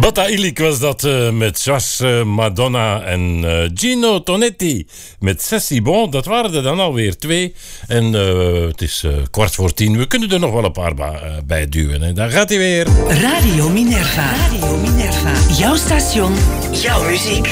Botta Illic was dat met Jas Madonna en Gino Tonetti met Sessi Bon. Dat waren er dan alweer 2. En het is 9:15. We kunnen er nog wel een paar bij duwen. En daar gaat hij weer. Radio Minerva. Radio Minerva. Jouw station, jouw muziek.